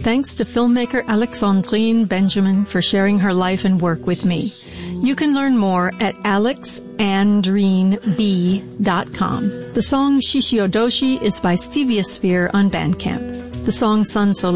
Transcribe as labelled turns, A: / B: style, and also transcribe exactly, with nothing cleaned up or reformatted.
A: thanks to filmmaker Alexandrine Benjamin for sharing her life and work with me. You can learn more at alex andrine b dot com. The song Shishiodoshi is by Stevia Sphere on Bandcamp. The song Sun Soleil